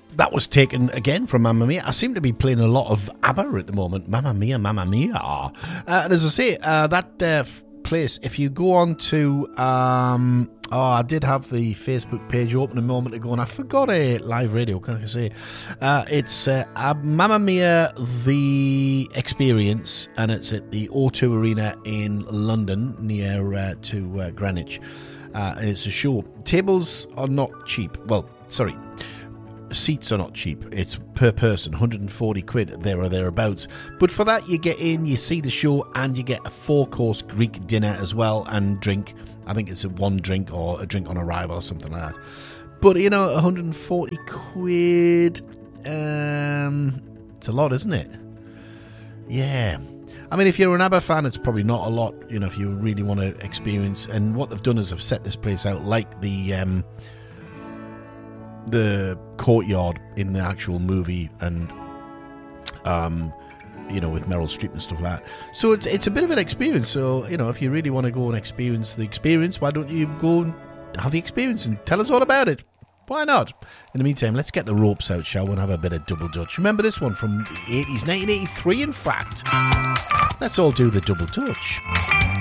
that was taken again from Mamma Mia. I seem to be playing a lot of ABBA at the moment. Mamma Mia, Mamma Mia. And as I say, that place, if you go on to... I did have the Facebook page open a moment ago, and I forgot a live radio, can I say? It's Mamma Mia, The Experience, and it's at the O2 Arena in London, near to Greenwich. It's a show. Tables are not cheap. Well, sorry. Seats are not cheap. It's per person, 140 quid, there or thereabouts. But for that, you get in, you see the show, and you get a 4-course Greek dinner as well, and drink. I think it's a one drink or a drink on arrival or something like that. But, 140 quid, it's a lot, isn't it? Yeah. I mean, if you're an ABBA fan, it's probably not a lot, if you really want to experience. And what they've done is they've set this place out like the courtyard in the actual movie, and with Meryl Streep and stuff like that. So it's a bit of an experience. So if you really want to go and experience the experience, why don't you go and have the experience and tell us all about it? Why not? In the meantime, let's get the ropes out, shall we, and have a bit of double dutch. Remember this one from the 80s, 1983 in fact. Let's all do the double dutch.